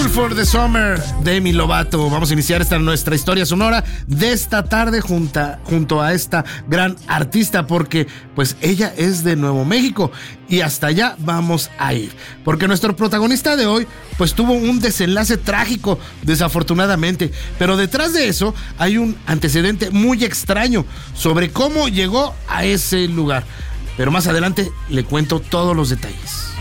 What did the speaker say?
for the Summer, Demi Lovato. Vamos a iniciar nuestra historia sonora de esta tarde junto a esta gran artista, porque pues ella es de Nuevo México y hasta allá vamos a ir, porque nuestro protagonista de hoy pues tuvo un desenlace trágico, desafortunadamente, pero detrás de eso hay un antecedente muy extraño sobre cómo llegó a ese lugar. Pero más adelante le cuento todos los detalles.